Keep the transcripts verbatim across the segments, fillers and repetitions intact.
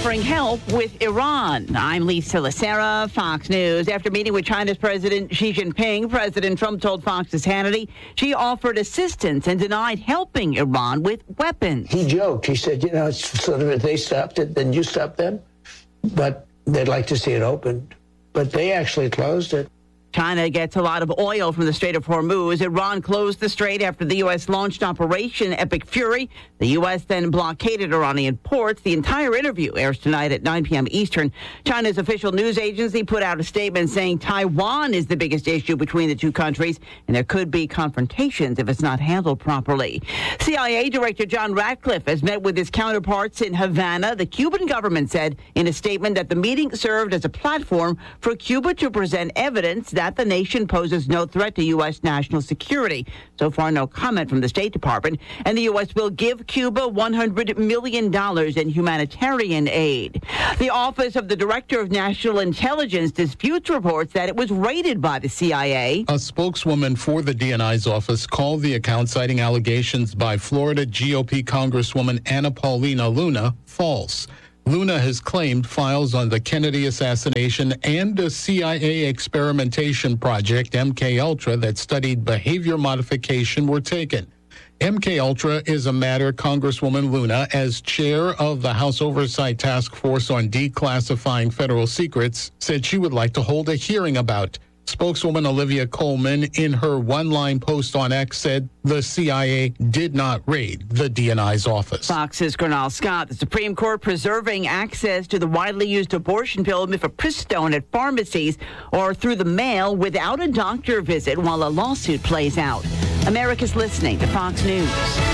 offering help with Iran. I'm Lisa Lacera, Fox News. After meeting with China's President Xi Jinping, President Trump told Fox's Hannity she offered assistance and denied helping Iran with weapons. He joked. He said, you know, it's sort of if they stopped it, then you stop them. But they'd like to see it opened. But they actually closed it. China gets a lot of oil from the Strait of Hormuz. Iran closed the strait after the U S launched Operation Epic Fury. The U S then blockaded Iranian ports. The entire interview airs tonight at nine p.m. Eastern. China's official news agency put out a statement saying Taiwan is the biggest issue between the two countries, and there could be confrontations if it's not handled properly. C I A Director John Ratcliffe has met with his counterparts in Havana. The Cuban government said in a statement that the meeting served as a platform for Cuba to present evidence that the nation poses no threat to U S national security. So far, no comment from the State Department. And the U S will give Cuba one hundred million dollars in humanitarian aid. The Office of the Director of National Intelligence disputes reports that it was raided by the C I A. A spokeswoman for the D N I's office called the account citing allegations by Florida G O P Congresswoman Anna Paulina Luna false. Luna has claimed files on the Kennedy assassination and a C I A experimentation project, M K Ultra, that studied behavior modification were taken. M K Ultra is a matter Congresswoman Luna, as chair of the House Oversight Task Force on Declassifying Federal Secrets, said she would like to hold a hearing about. Spokeswoman Olivia Coleman, in her one-line post on X, said the C I A did not raid the D N I's office. Fox's Gernal Scott. The Supreme Court preserving access to the widely used abortion pill mifepristone at pharmacies or through the mail without a doctor visit while a lawsuit plays out. America's listening to Fox News.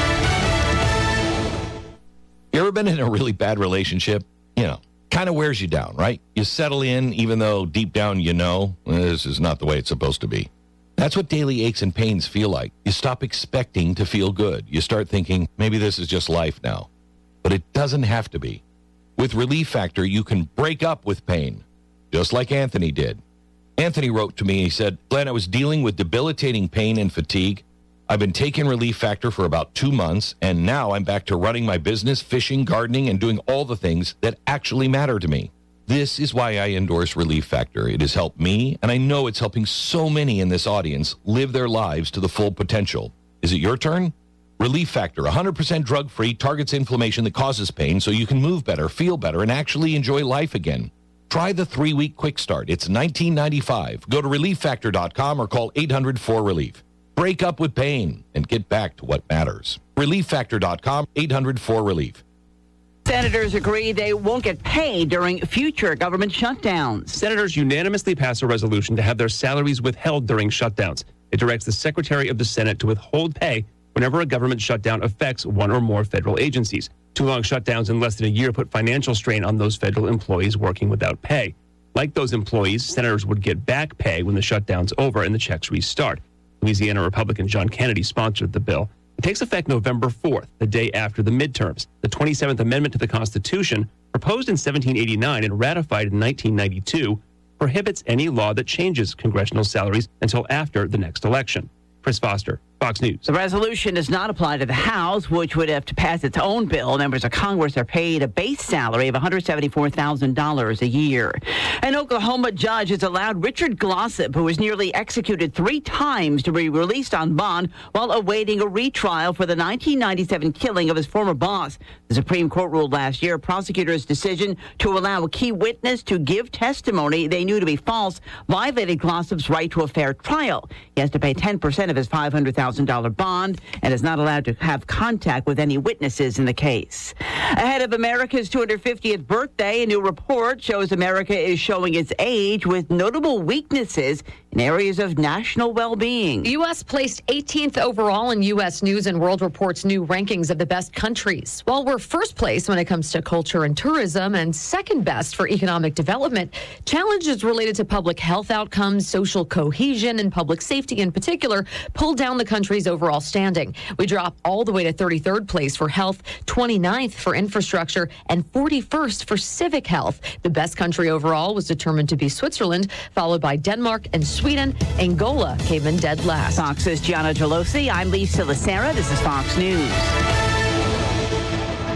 You ever been in a really bad relationship? You know, kind of wears you down, right? You settle in even though deep down you know this is not the way it's supposed to be. That's what daily aches and pains feel like. You stop expecting to feel good. You start thinking, maybe this is just life now. But it doesn't have to be. With Relief Factor, you can break up with pain, just like Anthony did. Anthony wrote to me, he said, Glenn, I was dealing with debilitating pain and fatigue. I've been taking Relief Factor for about two months, and now I'm back to running my business, fishing, gardening, and doing all the things that actually matter to me. This is why I endorse Relief Factor. It has helped me, and I know it's helping so many in this audience live their lives to the full potential. Is it your turn? Relief Factor, one hundred percent drug-free, targets inflammation that causes pain so you can move better, feel better, and actually enjoy life again. Try the three-week quick start. It's nineteen ninety-five dollars. Go to relief factor dot com or call eight hundred four relief. Break up with pain and get back to what matters. relief factor dot com, eight hundred four relief. Senators agree they won't get paid during future government shutdowns. Senators unanimously passed a resolution to have their salaries withheld during shutdowns. It directs the Secretary of the Senate to withhold pay whenever a government shutdown affects one or more federal agencies. Two long shutdowns in less than a year put financial strain on those federal employees working without pay. Like those employees, senators would get back pay when the shutdown's over and the checks restart. Louisiana Republican John Kennedy sponsored the bill. It takes effect November fourth, the day after the midterms. The twenty-seventh Amendment to the Constitution, proposed in seventeen eighty-nine and ratified in nineteen ninety-two, prohibits any law that changes congressional salaries until after the next election. Chris Foster, Fox News. The resolution does not apply to the House, which would have to pass its own bill. Members of Congress are paid a base salary of one hundred seventy-four thousand dollars a year. An Oklahoma judge has allowed Richard Glossip, who was nearly executed three times, to be released on bond while awaiting a retrial for the nineteen ninety-seven killing of his former boss. The Supreme Court ruled last year prosecutors' decision to allow a key witness to give testimony they knew to be false violated Glossip's right to a fair trial. He has to pay ten percent of his five hundred thousand dollars bond and is not allowed to have contact with any witnesses in the case. Ahead of America's two hundred fiftieth birthday, a new report shows America is showing its age with notable weaknesses in areas of national well-being. The U S placed eighteenth overall in U S News and World Report's new rankings of the best countries. While we're first place when it comes to culture and tourism and second best for economic development, challenges related to public health outcomes, social cohesion, and public safety in particular pulled down the country's overall standing. We drop all the way to thirty-third place for health, twenty-ninth for infrastructure, and forty-first for civic health. The best country overall was determined to be Switzerland, followed by Denmark and Sweden. Angola came in dead last. Fox's Gianna Gelosi. I'm Lisa Lacera. This is Fox News.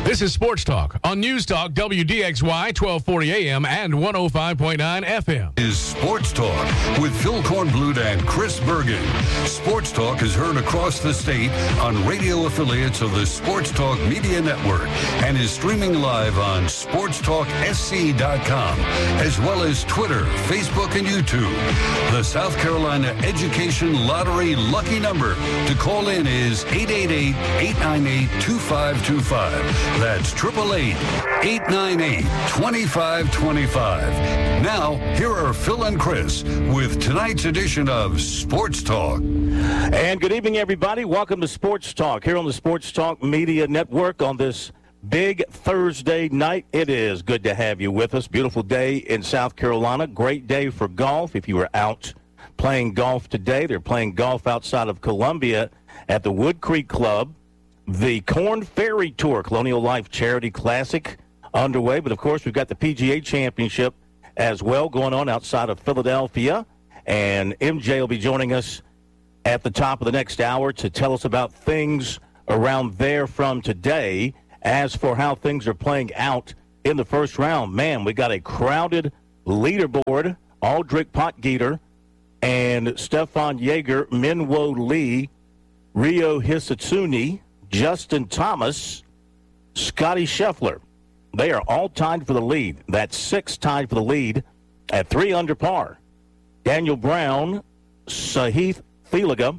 This is Sports Talk on News Talk W D X Y twelve forty A M and one oh five point nine F M. Is Sports Talk with Phil Kornblut and Chris Bergen. Sports Talk is heard across the state on radio affiliates of the Sports Talk Media Network and is streaming live on sports talk s c dot com, as well as Twitter, Facebook, and YouTube. The South Carolina Education Lottery lucky number to call in is eight eight eight, eight nine eight, two five two five. That's eight eight eight, eight nine eight, two five two five. Now, here are Phil and Chris with tonight's edition of Sports Talk. And good evening, everybody. Welcome to Sports Talk here on the Sports Talk Media Network on this big Thursday night. It is good to have you with us. Beautiful day in South Carolina. Great day for golf. If you were out playing golf today, they're playing golf outside of Columbia at the Wood Creek Club. The Corn Ferry Tour, Colonial Life Charity Classic, underway. But, of course, we've got the P G A Championship as well going on outside of Philadelphia. And M J will be joining us at the top of the next hour to tell us about things around there from today. As for how things are playing out in the first round, man, we got a crowded leaderboard. Aldrich Potgieter and Stefan Jaeger, Minwoo Lee, Ryo Hisatsune, Justin Thomas, Scotty Scheffler. They are all tied for the lead. That's six tied for the lead at three under par. Daniel Brown, Sahith Thiliga,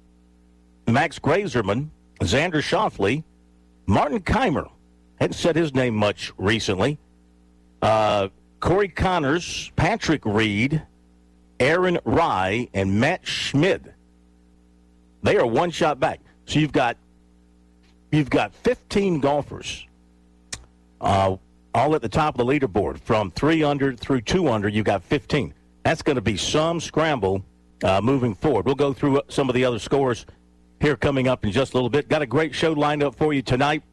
Max Grazerman, Xander Schauffele, Martin Keimer. Hadn't said his name much recently. Uh, Corey Connors, Patrick Reed, Aaron Rai, and Matt Schmid. They are one shot back. So you've got You've got fifteen golfers, uh, all at the top of the leaderboard. From three under through two under, you've got fifteen. That's going to be some scramble uh, moving forward. We'll go through some of the other scores here coming up in just a little bit. Got a great show lined up for you tonight.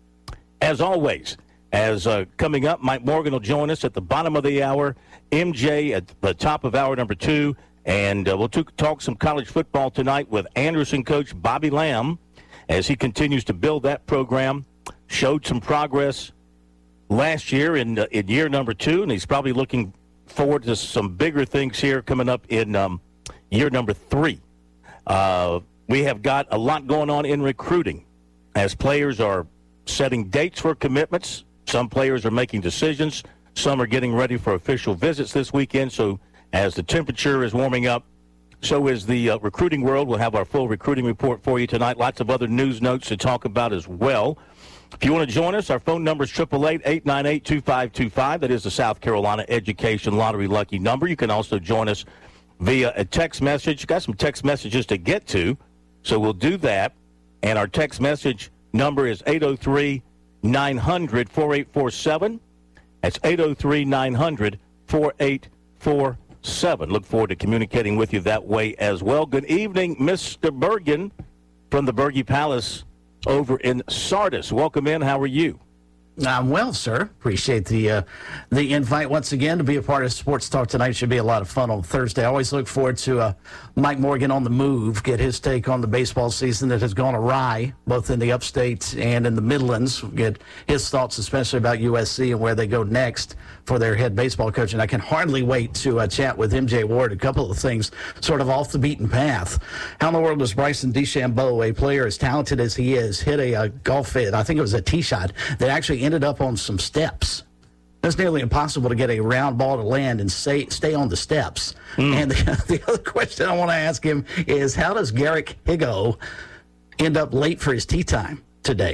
As always, as uh, coming up, Mike Morgan will join us at the bottom of the hour, M J at the top of hour number two, and uh, we'll t- talk some college football tonight with Anderson coach Bobby Lamb, as he continues to build that program. Showed some progress last year in uh, in year number two, and he's probably looking forward to some bigger things here coming up in um, year number three. Uh, we have got a lot going on in recruiting as players are setting dates for commitments. Some players are making decisions. Some are getting ready for official visits this weekend. So as the temperature is warming up, so is the uh, recruiting world. We'll have our full recruiting report for you tonight. Lots of other news notes to talk about as well. If you want to join us, our phone number is eight eight eight, eight nine eight, two five two five. That is the South Carolina Education Lottery lucky number. You can also join us via a text message. Got some text messages to get to, so we'll do that. And our text message number is eight oh three, nine hundred, four eight four seven. That's eight oh three, nine hundred, four eight four seven. Look forward to communicating with you that way as well. Good evening, Mister Bergen from the Berge Palace over in Sardis. Welcome in. How are you? I'm well, sir. Appreciate the uh, the invite once again to be a part of Sports Talk tonight. Should be a lot of fun on Thursday. I always look forward to uh, Mike Morgan on the move, get his take on the baseball season that has gone awry, both in the upstate and in the Midlands. Get his thoughts, especially about U S C and where they go next for their head baseball coach. And I can hardly wait to uh, chat with M J Ward. A couple of things sort of off the beaten path. How in the world does Bryson DeChambeau, a player as talented as he is, hit a, a golf hit? I think it was a tee shot that actually ended up on some steps. It's nearly impossible to get a round ball to land and stay, stay on the steps. Mm. And the, the other question I want to ask him is, how does Garrick Higo end up late for his tee time today?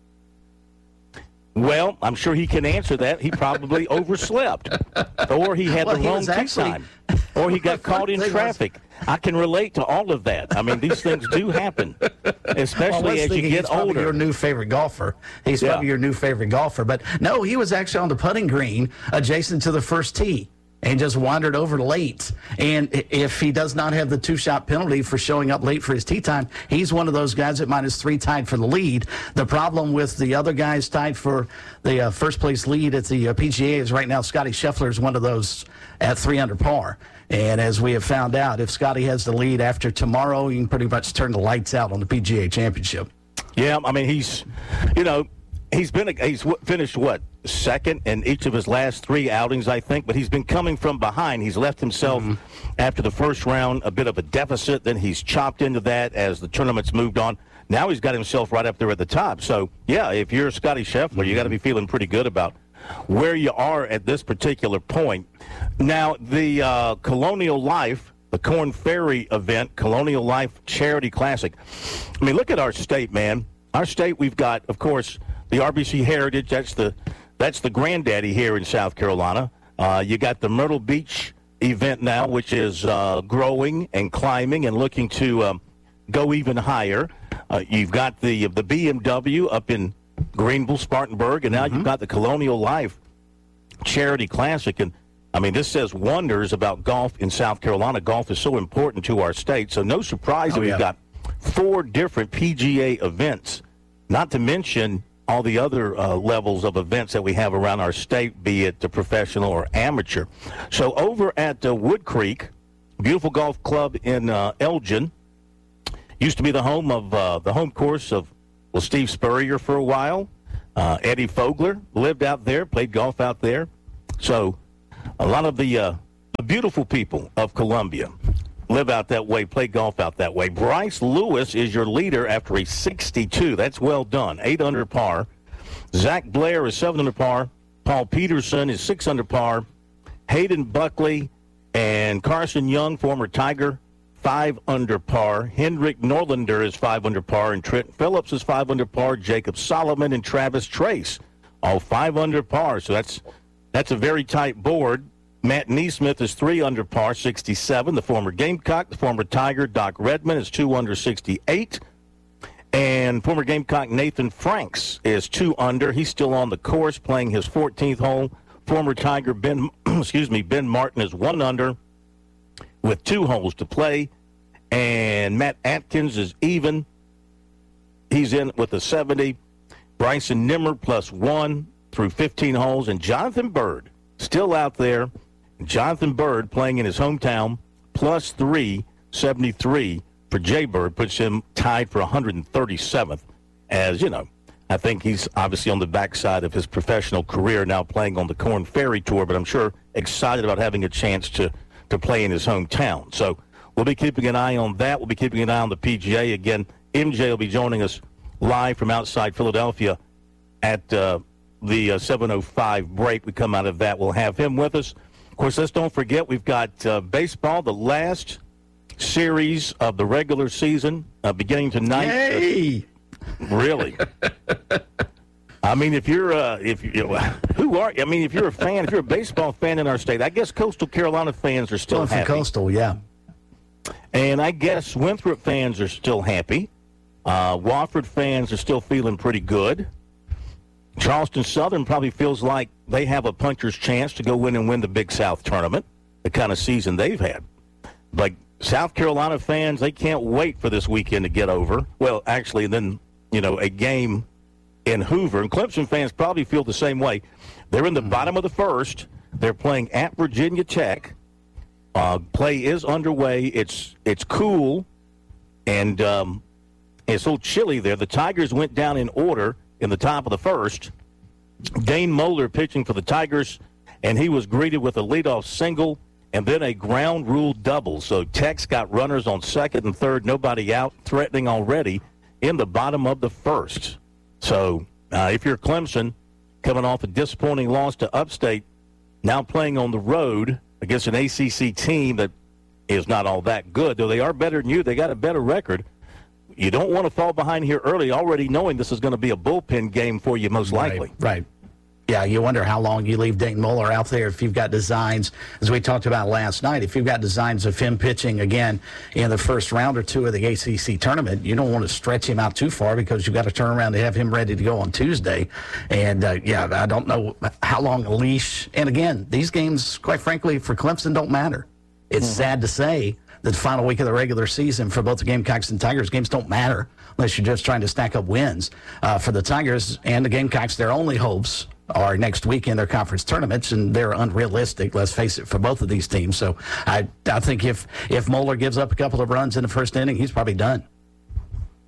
Well, I'm sure he can answer that. He probably overslept, or he had well, the wrong tee time, or he got caught in traffic. Was... I can relate to all of that. I mean, these things do happen, especially well, as you get he's older. Your new favorite golfer. He's yeah. probably your new favorite golfer. But no, he was actually on the putting green adjacent to the first tee and just wandered over late. And if he does not have the two-shot penalty for showing up late for his tee time, he's one of those guys at minus three tied for the lead. The problem with the other guys tied for the uh, first-place lead at the uh, P G A is right now Scotty Scheffler is one of those at three under par. And as we have found out, if Scotty has the lead after tomorrow, you can pretty much turn the lights out on the P G A Championship. Yeah, I mean, he's, you know, he's been a, he's finished what second in each of his last three outings, I think. But he's been coming from behind. He's left himself mm-hmm. after the first round a bit of a deficit. Then he's chopped into that as the tournament's moved on. Now he's got himself right up there at the top. So yeah, if you're Scotty Scheffler, mm-hmm. you got to be feeling pretty good about where you are at this particular point. Now the uh, Colonial Life, the Korn Ferry event, Colonial Life Charity Classic. I mean, look at our state, man. Our state, we've got, of course, the R B C Heritage. That's the that's the granddaddy here in South Carolina. Uh, you got the Myrtle Beach event now, which is uh, growing and climbing and looking to um, go even higher. Uh, you've got the the B M W up in Greenville, Spartanburg, and now mm-hmm. you've got the Colonial Life Charity Classic. And I mean, this says wonders about golf in South Carolina. Golf is so important to our state, so no surprise oh, that we've yeah. got four different P G A events, not to mention all the other uh, levels of events that we have around our state, be it the professional or amateur. So over at uh, Wood Creek, beautiful golf club in uh, Elgin, used to be the home of uh, the home course of, well, Steve Spurrier for a while. Uh, Eddie Fogler lived out there, played golf out there. So a lot of the, uh, the beautiful people of Columbia live out that way, play golf out that way. Bryce Lewis is your leader after a sixty-two. That's well done. Eight under par. Zach Blair is seven under par. Paul Peterson is six under par. Hayden Buckley and Carson Young, former Tiger, five under par. Hendrick Norlander is five under par, and Trent Phillips is five under par. Jacob Solomon and Travis Trace, all five under par. So that's that's a very tight board. Matt Neesmith is three under par, sixty-seven. The former Gamecock, the former Tiger, Doc Redman, is two under, sixty-eight. And former Gamecock Nathan Franks is two under. He's still on the course playing his fourteenth hole. Former Tiger Ben, excuse me, Ben Martin is one under with two holes to play. And Matt Atkins is even. He's in with a seventy. Bryson Nimmer plus one through fifteen holes. And Jonathan Bird still out there. Jonathan Bird playing in his hometown, plus three, seventy-three for Jay Bird, puts him tied for one hundred thirty-seventh. As, you know, I think he's obviously on the backside of his professional career now playing on the Korn Ferry Tour, but I'm sure excited about having a chance to, to play in his hometown. So we'll be keeping an eye on that. We'll be keeping an eye on the P G A. Again, M J will be joining us live from outside Philadelphia at uh, the uh, seven oh five break. We come out of that. We'll have him with us. Of course, let's don't forget we've got uh, baseball, the last series of the regular season, uh, beginning tonight. Yay! Uh, really? I mean, if you're, uh, if you, know, who are? I mean, if you're a fan, if you're a baseball fan in our state, I guess Coastal Carolina fans are still well, happy. For Coastal, yeah. And I guess Winthrop fans are still happy. Uh, Wofford fans are still feeling pretty good. Charleston Southern probably feels like they have a puncher's chance to go in and win the Big South tournament, the kind of season they've had. But South Carolina fans, they can't wait for this weekend to get over. Well, actually, then, you know, a game in Hoover. And Clemson fans probably feel the same way. They're in the bottom of the first. They're playing at Virginia Tech. Uh, play is underway. It's it's cool, and um, it's a little chilly there. The Tigers went down in order in the top of the first. Dane Moeller pitching for the Tigers, and he was greeted with a leadoff single and then a ground rule double. So Tech's got runners on second and third, nobody out, threatening already in the bottom of the first. So uh, if you're Clemson, coming off a disappointing loss to Upstate, now playing on the road against an A C C team that is not all that good, though they are better than you, they got a better record. You don't want to fall behind here early, already knowing this is going to be a bullpen game for you, most likely. Right, right. Yeah, you wonder how long you leave Dayton Moeller out there if you've got designs, as we talked about last night, if you've got designs of him pitching again in the first round or two of the A C C tournament, you don't want to stretch him out too far because you've got to turn around to have him ready to go on Tuesday. And, uh, yeah, I don't know how long a leash. And, again, these games, quite frankly, for Clemson don't matter. It's mm-hmm. sad to say that the final week of the regular season for both the Gamecocks and Tigers, games don't matter unless you're just trying to stack up wins. Uh, for the Tigers and the Gamecocks, their only hopes are next week in their conference tournaments, and they're unrealistic, let's face it, for both of these teams. So I I think if, if Moeller gives up a couple of runs in the first inning, he's probably done.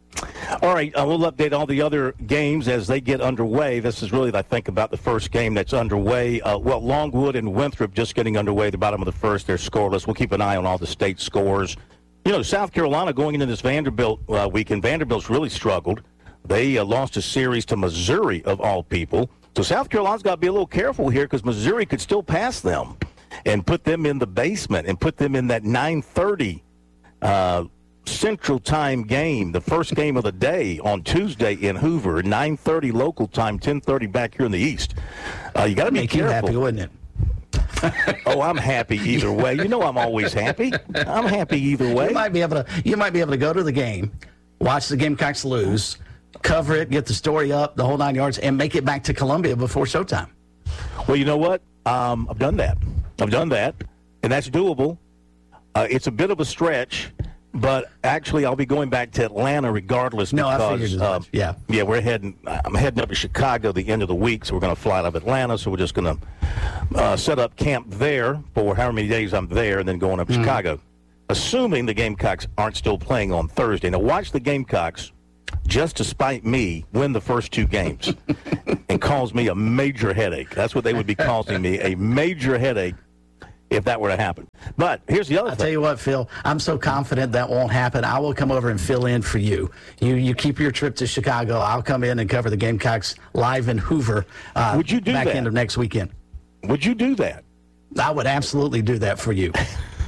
All right, uh, we'll update all the other games as they get underway. This is really, I think, about the first game that's underway. Uh, well, Longwood and Winthrop just getting underway. The bottom of the first, they're scoreless. We'll keep an eye on all the state scores. You know, South Carolina going into this Vanderbilt uh, weekend, Vanderbilt's really struggled. They uh, lost a series to Missouri, of all people. So South Carolina's got to be a little careful here because Missouri could still pass them and put them in the basement and put them in that nine thirty uh Central Time game, the first game of the day on Tuesday in Hoover, nine thirty local time, ten thirty back here in the East. Uh, you got to be Make careful. you happy, wouldn't it? Oh, I'm happy either way. You know I'm always happy. I'm happy either way. You might be able to. You might be able to go to the game, watch the Gamecocks lose, cover it, get the story up, the whole nine yards, and make it back to Columbia before showtime. Well, you know what? Um, I've done that. I've done that, and that's doable. Uh, it's a bit of a stretch. But actually, I'll be going back to Atlanta regardless. No, because, I figured as much. Uh, yeah, yeah, we're heading. I'm heading up to Chicago the end of the week, so we're going to fly out of Atlanta. So we're just going to uh, set up camp there for however many days I'm there, and then going up to mm. Chicago. Assuming the Gamecocks aren't still playing on Thursday. Now, watch the Gamecocks, just to spite me, win the first two games and cause me a major headache. That's what they would be causing me, a major headache. If that were to happen. But here's the other I'll thing. tell you what, Phil, I'm so confident that won't happen. I will come over and fill in for you. You you keep your trip to Chicago. I'll come in and cover the Gamecocks live in Hoover uh, would you do back that? end of next weekend. Would you do that? I would absolutely do that for you.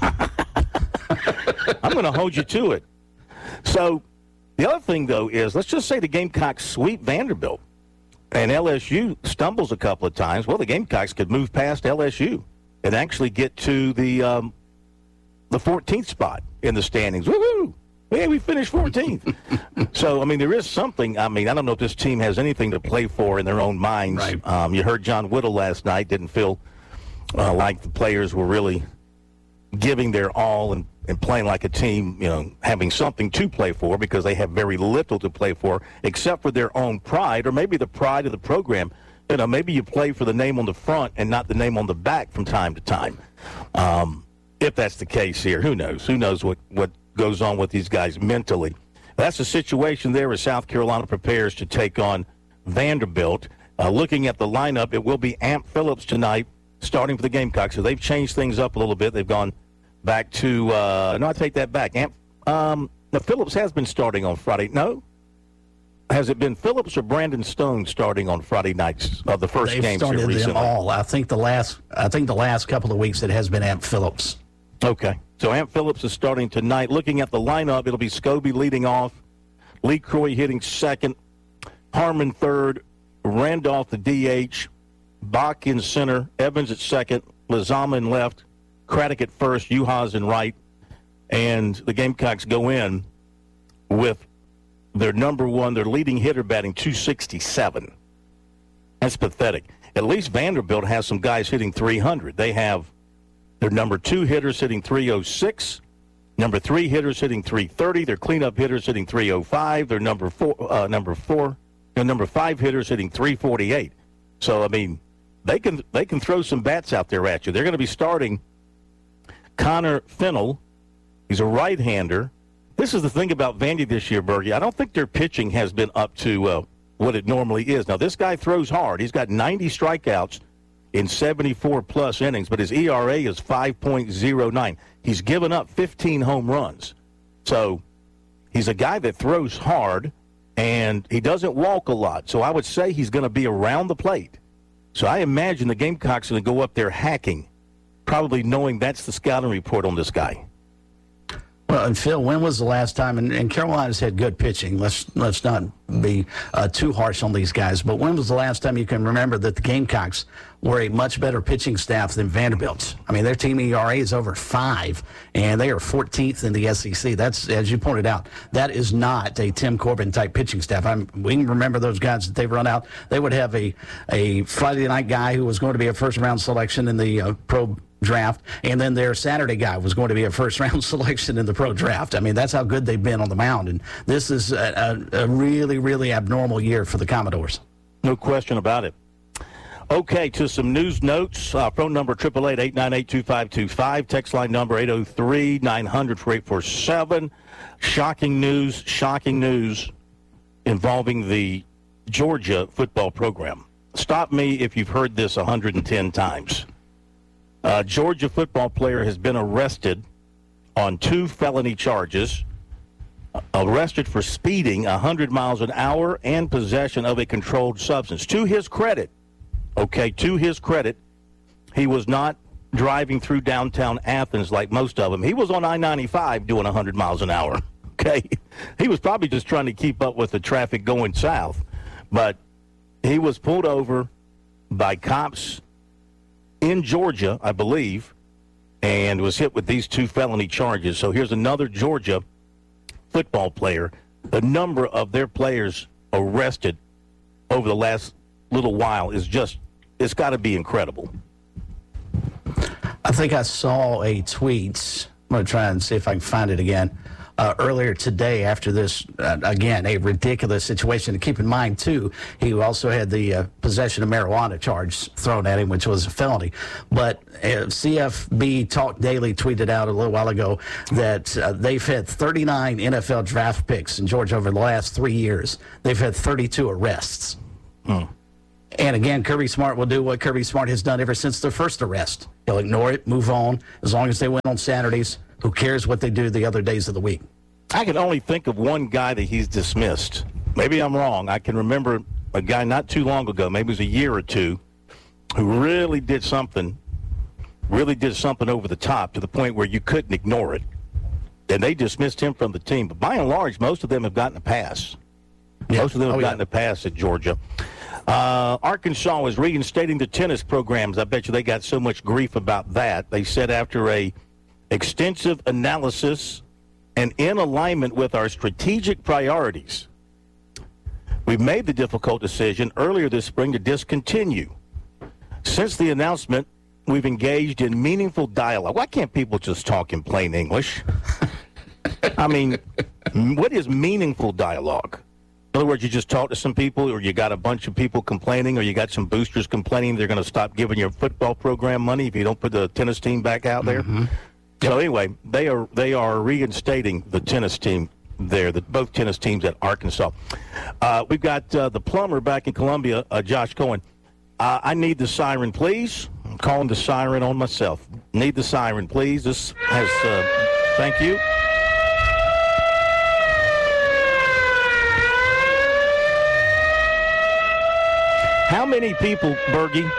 I'm going to hold you to it. So the other thing, though, is let's just say the Gamecocks sweep Vanderbilt and L S U stumbles a couple of times. Well, the Gamecocks could move past L S U and actually get to the um, the fourteenth spot in the standings. Woohoo! Hey, we finished fourteenth. So, I mean, there is something. I mean, I don't know if this team has anything to play for in their own minds. Right. Um, you heard John Whittle last night. Didn't feel uh, like the players were really giving their all and, and playing like a team, you know, having something to play for because they have very little to play for except for their own pride or maybe the pride of the program. You know, maybe you play for the name on the front and not the name on the back from time to time. Um, if that's the case here, who knows? Who knows what, what goes on with these guys mentally? That's the situation there as South Carolina prepares to take on Vanderbilt. Uh, looking at the lineup, it will be Amp Phillips tonight starting for the Gamecocks. So they've changed things up a little bit. They've gone back to, uh, no, I take that back. Amp, um, now, Phillips has been starting on Friday. No? Has it been Phillips or Brandon Stone starting on Friday nights of the first They've games here started recently? them all. I think the last. I think the last couple of weeks it has been Amp Phillips. Okay, so Amp Phillips is starting tonight. Looking at the lineup, it'll be Scobie leading off, Lee Croy hitting second, Harmon third, Randolph the D H, Bach in center, Evans at second, Lizama in left, Craddock at first, Uhas in right, and the Gamecocks go in with their number one, their leading hitter batting two sixty-seven. That's pathetic. At least Vanderbilt has some guys hitting three hundred. They have their number two hitters hitting three oh six, number three hitters hitting three thirty, their cleanup hitters hitting three oh five, their number four, uh, number four, their number five hitters hitting three forty-eight. So I mean, they can they can throw some bats out there at you. They're going to be starting Connor Fennell. He's a right-hander. This is the thing about Vandy this year, Bergie. I don't think their pitching has been up to uh, what it normally is. Now, this guy throws hard. He's got ninety strikeouts in seventy-four plus innings, but his E R A is five point oh nine. He's given up fifteen home runs. So he's a guy that throws hard, and he doesn't walk a lot. So I would say he's going to be around the plate. So I imagine the Gamecocks are going to go up there hacking, probably knowing that's the scouting report on this guy. Well, and Phil, when was the last time? And, and Carolina's had good pitching. Let's let's not be uh, too harsh on these guys. But when was the last time you can remember that the Gamecocks were a much better pitching staff than Vanderbilt? I mean, their team E R A is over five, and they are fourteenth in the S E C. That's, as you pointed out, that is not a Tim Corbin type pitching staff. I'm, we can remember those guys that they've run out. They would have a a Friday night guy who was going to be a first round selection in the uh, pro draft, and then their Saturday guy was going to be a first-round selection in the pro draft. I mean, that's how good they've been on the mound, and this is a, a, a really, really abnormal year for the Commodores. No question about it. Okay, to some news notes. Uh, phone number eight eight eight, eight nine eight, two five two five. Text line number eight oh three, nine hundred, four eight four seven. Shocking news, shocking news involving the Georgia football program. Stop me if you've heard this one hundred ten times. A Georgia football player has been arrested on two felony charges, arrested for speeding one hundred miles an hour and possession of a controlled substance. To his credit, okay, to his credit, he was not driving through downtown Athens like most of them. He was on I ninety-five doing one hundred miles an hour, okay? He was probably just trying to keep up with the traffic going south. But he was pulled over by cops in Georgia, I believe, and was hit with these two felony charges. So here's another Georgia football player. The number of their players arrested over the last little while is just, it's got to be incredible. I think I saw a tweet. I'm going to try and see if I can find it again. Uh, earlier today, after this, uh, again, a ridiculous situation. To keep in mind, too, he also had the uh, possession of marijuana charge thrown at him, which was a felony. But uh, C F B Talk Daily tweeted out a little while ago that uh, they've had thirty-nine N F L draft picks in Georgia over the last three years. They've had thirty-two arrests. Hmm. And again, Kirby Smart will do what Kirby Smart has done ever since their first arrest. He'll ignore it, move on. As long as they win on Saturdays, who cares what they do the other days of the week? I can only think of one guy that he's dismissed. Maybe I'm wrong. I can remember a guy not too long ago, maybe it was a year or two, who really did something, really did something over the top to the point where you couldn't ignore it. And they dismissed him from the team. But by and large, most of them have gotten a pass. Yeah. Most of them have oh, gotten yeah. a pass at Georgia. Uh, Arkansas is reinstating the tennis programs. I bet you they got so much grief about that. They said after a extensive analysis and in alignment with our strategic priorities, we've made the difficult decision earlier this spring to discontinue. Since the announcement, we've engaged in meaningful dialogue. Why can't people just talk in plain English? I mean, what is meaningful dialogue? In other words, you just talk to some people, or you got a bunch of people complaining, or you got some boosters complaining they're going to stop giving your football program money if you don't put the tennis team back out there. Mm-hmm. So anyway, they are they are reinstating the tennis team there, the, both tennis teams at Arkansas. Uh, we've got uh, the plumber back in Columbia, uh, Josh Cohen. Uh, I need the siren, please. I'm calling the siren on myself. Need the siren, please. This has, uh, thank you. How many people, Bergie,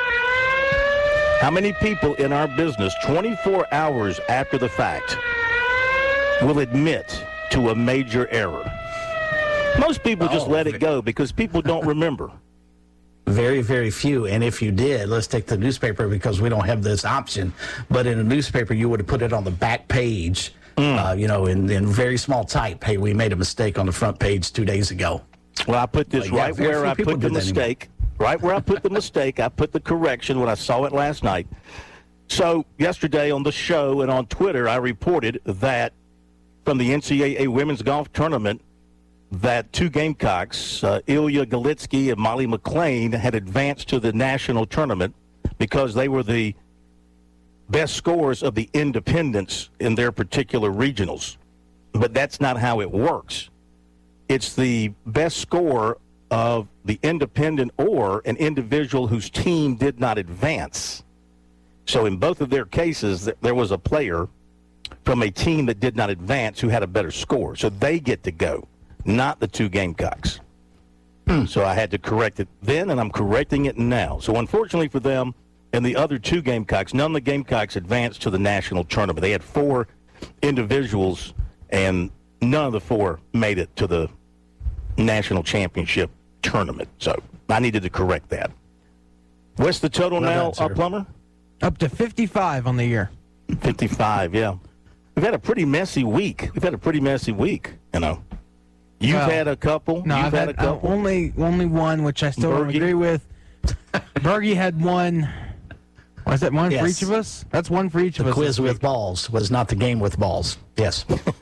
how many people in our business twenty-four hours after the fact will admit to a major error? Most people just oh, let it go because people don't remember. Very, very few. And if you did, let's take the newspaper because we don't have this option. But in a newspaper, you would have put it on the back page, mm. uh, you know, in, in very small type. Hey, we made a mistake on the front page two days ago. Well, I put this like, right yeah, where I put the mistake. Anymore. Right where I put the mistake, I put the correction when I saw it last night. So yesterday on the show and on Twitter, I reported that from the N C double A Women's Golf Tournament, that two Gamecocks, uh, Ilya Galitsky and Molly McLean, had advanced to the national tournament because they were the best scorers of the independents in their particular regionals. But that's not how it works. It's the best scorer of the independent or an individual whose team did not advance. So in both of their cases, there was a player from a team that did not advance who had a better score. So they get to go, not the two Gamecocks. So I had to correct it then, and I'm correcting it now. So unfortunately for them and the other two Gamecocks, none of the Gamecocks advanced to the national tournament. They had four individuals, and none of the four made it to the national championship tournament. So I needed to correct that. What's the total now, uh, Plumber? Up to fifty-five on the year. fifty-five, yeah. We've had a pretty messy week. We've had a pretty messy week, you know. You've well, had a couple. No, You've I've had, had a couple. Uh, only, only one, which I still Bergie. don't agree with. Bergie had one. Was that one yes. for each of us? That's one for each the of us. The quiz with balls was not the game with balls. Yes.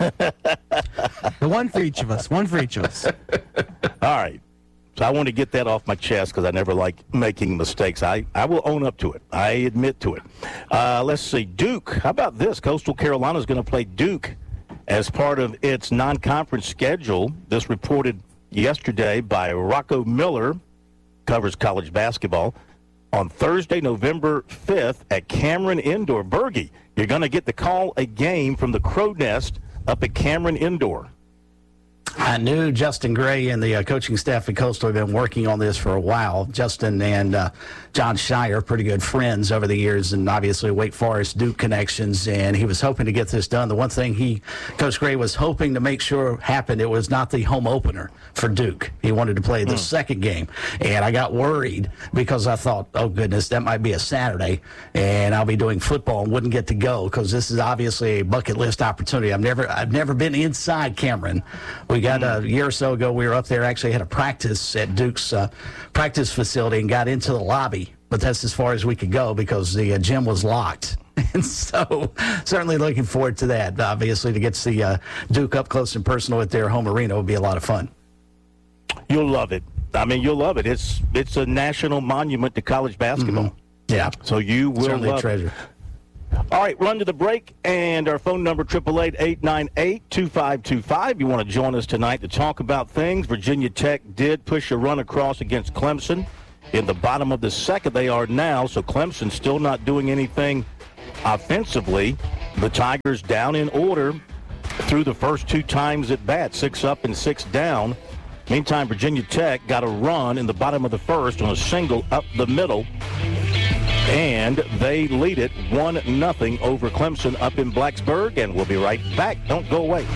The one for each of us. One for each of us. All right. So I want to get that off my chest because I never like making mistakes. I, I will own up to it. I admit to it. Uh, let's see. Duke. How about this? Coastal Carolina is going to play Duke as part of its non-conference schedule. This reported yesterday by Rocco Miller, covers college basketball. On Thursday, November fifth at Cameron Indoor. Bergie, you're going to get to call a game from the Crow Nest up at Cameron Indoor. I knew Justin Gray and the uh, coaching staff at Coastal have been working on this for a while. Justin and uh, John Shire, pretty good friends over the years, and obviously Wake Forest Duke connections, and he was hoping to get this done. The one thing he, Coach Gray, was hoping to make sure happened, it was not the home opener for Duke. He wanted to play the mm. second game, and I got worried because I thought, oh, goodness, that might be a Saturday, and I'll be doing football and wouldn't get to go because this is obviously a bucket list opportunity. I've never, I've never been inside Cameron. We got a year or so ago, we were up there, actually had a practice at Duke's uh, practice facility and got into the lobby, but that's as far as we could go because the uh, gym was locked. And so certainly looking forward to that. Obviously, to get to see uh, Duke up close and personal at their home arena would be a lot of fun. You'll love it. I mean, you'll love it. It's it's a national monument to college basketball. Mm-hmm. Yeah. So you will certainly love a treasure. It. All right, run to the break, and our phone number, eight eight eight, eight nine eight, two five two five. You want to join us tonight to talk about things. Virginia Tech did push a run across against Clemson. In the bottom of the second they are now, so Clemson still not doing anything offensively. The Tigers down in order through the first two times at bat, six up and six down. Meantime, Virginia Tech got a run in the bottom of the first on a single up the middle. And they lead it one nothing over Clemson up in Blacksburg. And we'll be right back. Don't go away.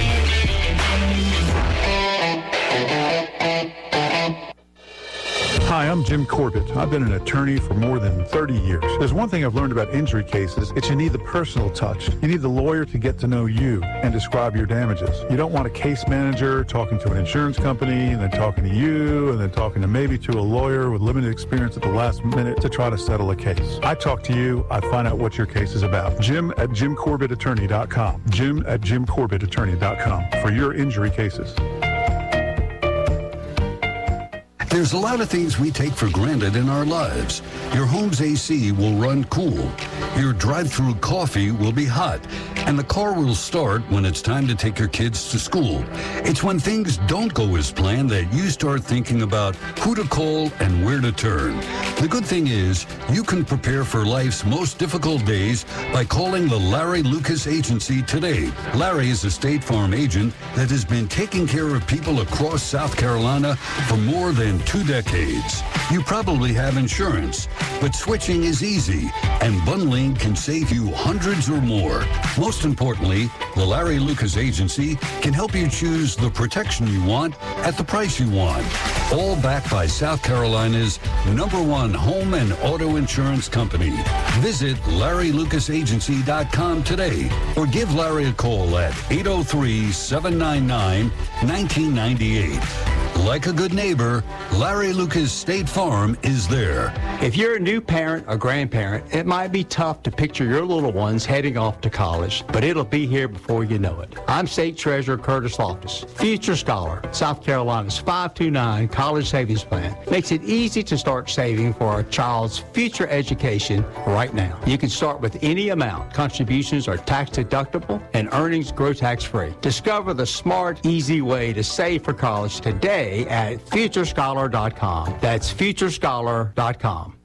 Hi, I'm Jim Corbett. I've been an attorney for more than thirty years. There's one thing I've learned about injury cases. It's you need the personal touch. You need the lawyer to get to know you and describe your damages. You don't want a case manager talking to an insurance company and then talking to you and then talking to maybe to a lawyer with limited experience at the last minute to try to settle a case. I talk to you. I find out what your case is about. Jim at jim corbett attorney dot com. Jim at jim corbett attorney dot com for your injury cases. There's a lot of things we take for granted in our lives. Your home's A C will run cool. Your drive-through coffee will be hot. And the car will start when it's time to take your kids to school. It's when things don't go as planned that you start thinking about who to call and where to turn. The good thing is, you can prepare for life's most difficult days by calling the Larry Lucas Agency today. Larry is a State Farm agent that has been taking care of people across South Carolina for more than two decades. You probably have insurance, but switching is easy, and bundling can save you hundreds or more. Most importantly, the Larry Lucas Agency can help you choose the protection you want at the price you want. All backed by South Carolina's number one home and auto insurance company. Visit larry lucas agency dot com today or give Larry a call at eight oh three, seven nine nine, one nine nine eight. Like a good neighbor, Larry Lucas State Farm is there. If you're a new parent or grandparent, it might be tough to picture your little ones heading off to college, but it'll be here before you know it. I'm State Treasurer Curtis Loftus, Future Scholar. South Carolina's five two nine College Savings Plan makes it easy to start saving for a child's future education right now. You can start with any amount. Contributions are tax deductible and earnings grow tax free. Discover the smart, easy way to save for college today at future scholar dot com. That's future scholar dot com.